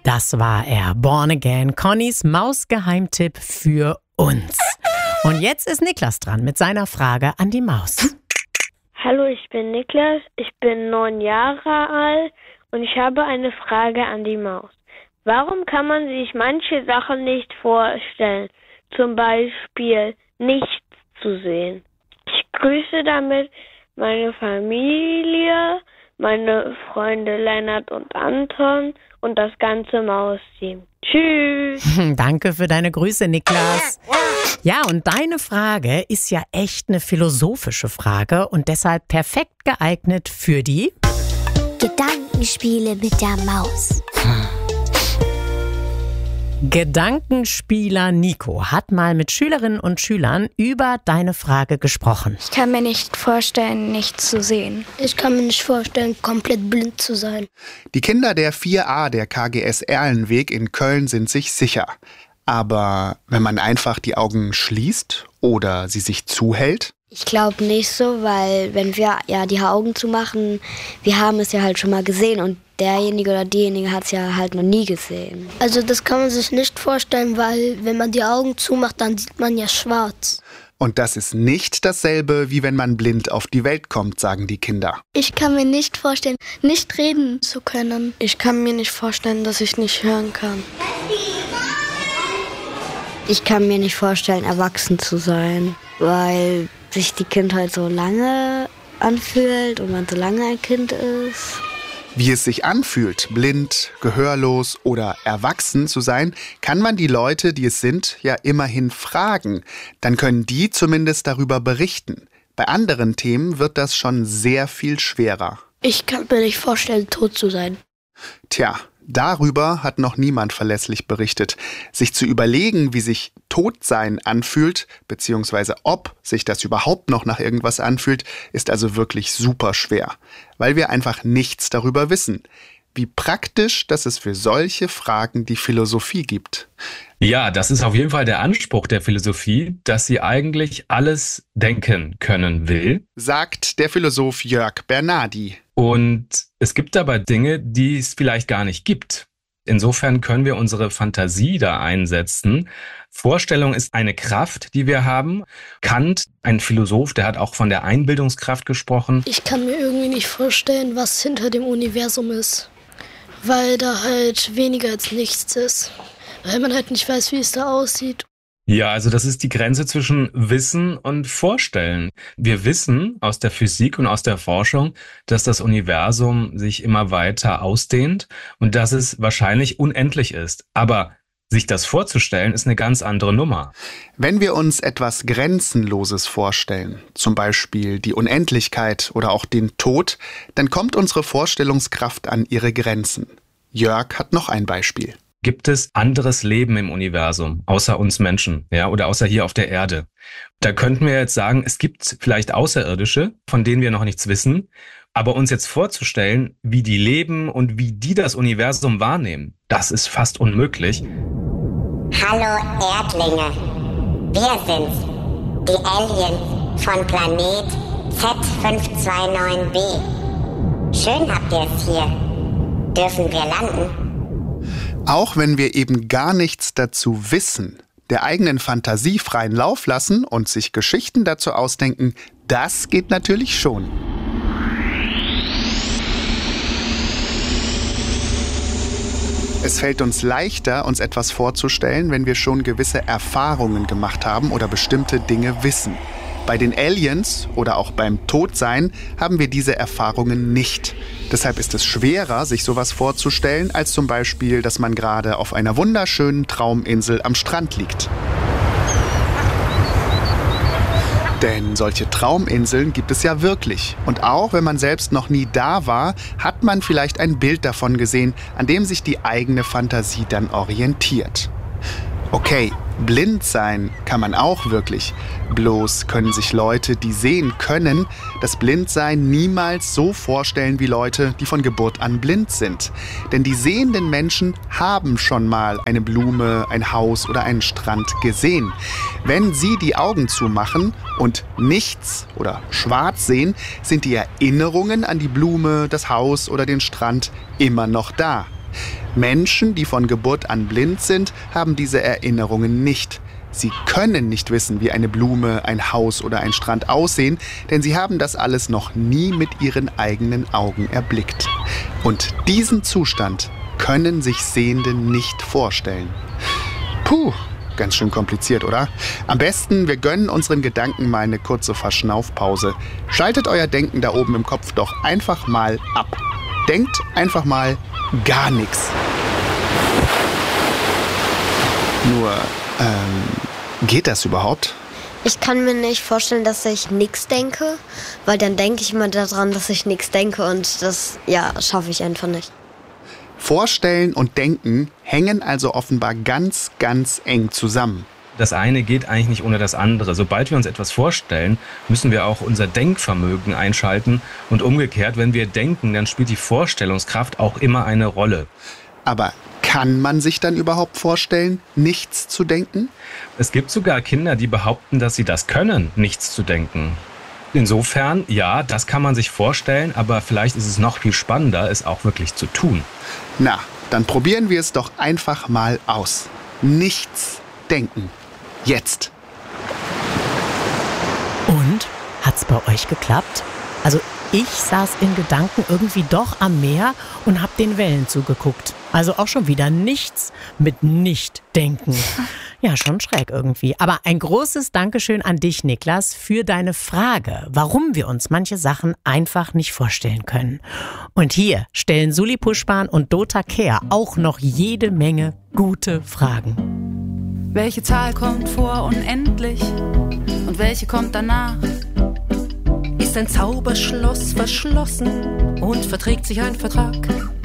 Das war er, Born Again, Connys Mausgeheimtipp für uns. Und jetzt ist Niklas dran mit seiner Frage an die Maus. Hallo, ich bin Niklas, ich bin 9 Jahre alt und ich habe eine Frage an die Maus. Warum kann man sich manche Sachen nicht vorstellen? Zum Beispiel nichts zu sehen. Ich grüße damit meine Familie, meine Freunde Lennart und Anton und das ganze Mausteam. Tschüss! Danke für deine Grüße, Niklas. Ja, und deine Frage ist ja echt eine philosophische Frage und deshalb perfekt geeignet für die Gedankenspiele mit der Maus. Gedankenspieler Nico hat mal mit Schülerinnen und Schülern über deine Frage gesprochen. Ich kann mir nicht vorstellen, nichts zu sehen. Ich kann mir nicht vorstellen, komplett blind zu sein. Die Kinder der 4a der KGS Erlenweg in Köln sind sich sicher. Aber wenn man einfach die Augen schließt oder sie sich zuhält? Ich glaube nicht so, weil wenn wir ja die Augen zumachen, wir haben es ja halt schon mal gesehen und derjenige oder diejenige hat es ja halt noch nie gesehen. Also das kann man sich nicht vorstellen, weil wenn man die Augen zumacht, dann sieht man ja schwarz. Und das ist nicht dasselbe, wie wenn man blind auf die Welt kommt, sagen die Kinder. Ich kann mir nicht vorstellen, nicht reden zu können. Ich kann mir nicht vorstellen, dass ich nicht hören kann. Ich kann mir nicht vorstellen, erwachsen zu sein, weil sich die Kindheit so lange anfühlt und man so lange ein Kind ist. Wie es sich anfühlt, blind, gehörlos oder erwachsen zu sein, kann man die Leute, die es sind, ja immerhin fragen. Dann können die zumindest darüber berichten. Bei anderen Themen wird das schon sehr viel schwerer. Ich kann mir nicht vorstellen, tot zu sein. Tja, darüber hat noch niemand verlässlich berichtet. Sich zu überlegen, wie sich Todsein anfühlt, beziehungsweise ob sich das überhaupt noch nach irgendwas anfühlt, ist also wirklich super schwer, weil wir einfach nichts darüber wissen. Wie praktisch, dass es für solche Fragen die Philosophie gibt. Ja, das ist auf jeden Fall der Anspruch der Philosophie, dass sie eigentlich alles denken können will, sagt der Philosoph Jörg Bernardi. Und es gibt dabei Dinge, die es vielleicht gar nicht gibt. Insofern können wir unsere Fantasie da einsetzen. Vorstellung ist eine Kraft, die wir haben. Kant, ein Philosoph, der hat auch von der Einbildungskraft gesprochen. Ich kann mir irgendwie nicht vorstellen, was hinter dem Universum ist, weil da halt weniger als nichts ist. Weil man halt nicht weiß, wie es da aussieht. Ja, also das ist die Grenze zwischen Wissen und Vorstellen. Wir wissen aus der Physik und aus der Forschung, dass das Universum sich immer weiter ausdehnt und dass es wahrscheinlich unendlich ist. Aber sich das vorzustellen, ist eine ganz andere Nummer. Wenn wir uns etwas Grenzenloses vorstellen, zum Beispiel die Unendlichkeit oder auch den Tod, dann kommt unsere Vorstellungskraft an ihre Grenzen. Jörg hat noch ein Beispiel. Gibt es anderes Leben im Universum, außer uns Menschen, ja, oder außer hier auf der Erde? Da könnten wir jetzt sagen, es gibt vielleicht Außerirdische, von denen wir noch nichts wissen, aber uns jetzt vorzustellen, wie die leben und wie die das Universum wahrnehmen, das ist fast unmöglich. Hallo Erdlinge, wir sind's, die Aliens von Planet Z529b. Schön habt ihr es hier. Dürfen wir landen? Auch wenn wir eben gar nichts dazu wissen, der eigenen Fantasie freien Lauf lassen und sich Geschichten dazu ausdenken, das geht natürlich schon. Es fällt uns leichter, uns etwas vorzustellen, wenn wir schon gewisse Erfahrungen gemacht haben oder bestimmte Dinge wissen. Bei den Aliens oder auch beim Todsein haben wir diese Erfahrungen nicht. Deshalb ist es schwerer, sich sowas vorzustellen, als zum Beispiel, dass man gerade auf einer wunderschönen Trauminsel am Strand liegt. Denn solche Trauminseln gibt es ja wirklich. Und auch wenn man selbst noch nie da war, hat man vielleicht ein Bild davon gesehen, an dem sich die eigene Fantasie dann orientiert. Okay, blind sein kann man auch wirklich. Bloß können sich Leute, die sehen können, das Blindsein niemals so vorstellen wie Leute, die von Geburt an blind sind. Denn die sehenden Menschen haben schon mal eine Blume, ein Haus oder einen Strand gesehen. Wenn sie die Augen zumachen und nichts oder schwarz sehen, sind die Erinnerungen an die Blume, das Haus oder den Strand immer noch da. Menschen, die von Geburt an blind sind, haben diese Erinnerungen nicht. Sie können nicht wissen, wie eine Blume, ein Haus oder ein Strand aussehen, denn sie haben das alles noch nie mit ihren eigenen Augen erblickt. Und diesen Zustand können sich Sehende nicht vorstellen. Puh, ganz schön kompliziert, oder? Am besten, wir gönnen unseren Gedanken mal eine kurze Verschnaufpause. Schaltet euer Denken da oben im Kopf doch einfach mal ab. Denkt einfach mal gar nichts. Nur, geht das überhaupt? Ich kann mir nicht vorstellen, dass ich nichts denke, weil dann denke ich immer daran, dass ich nichts denke und das, schaffe ich einfach nicht. Vorstellen und Denken hängen also offenbar ganz, ganz eng zusammen. Das eine geht eigentlich nicht ohne das andere. Sobald wir uns etwas vorstellen, müssen wir auch unser Denkvermögen einschalten. Und umgekehrt, wenn wir denken, dann spielt die Vorstellungskraft auch immer eine Rolle. Aber kann man sich dann überhaupt vorstellen, nichts zu denken? Es gibt sogar Kinder, die behaupten, dass sie das können, nichts zu denken. Insofern, ja, das kann man sich vorstellen, aber vielleicht ist es noch viel spannender, es auch wirklich zu tun. Na, dann probieren wir es doch einfach mal aus. Nichts denken. Jetzt. Und? Hat's bei euch geklappt? Also ich saß in Gedanken irgendwie doch am Meer und hab den Wellen zugeguckt. Also auch schon wieder nichts mit Nicht-Denken. Ja, schon schräg irgendwie. Aber ein großes Dankeschön an dich, Niklas, für deine Frage, warum wir uns manche Sachen einfach nicht vorstellen können. Und hier stellen Suli Puschpan und Dota Kehr auch noch jede Menge gute Fragen. Welche Zahl kommt vor unendlich und welche kommt danach? Ist ein Zauberschloss verschlossen und verträgt sich ein Vertrag?